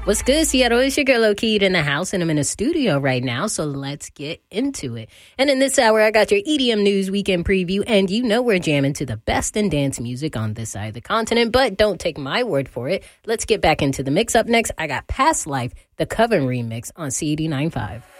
What's good, Seattle? It's your girl, Lokeed, in the house, and I'm in the studio right now, so let's get into it. And in this hour, I got your EDM News Weekend Preview, and you know we're jamming to the best in dance music on this side of the continent, but don't take my word for it. Let's get back into the mix. Up next, I got Past Life, the Coven remix on C89.5.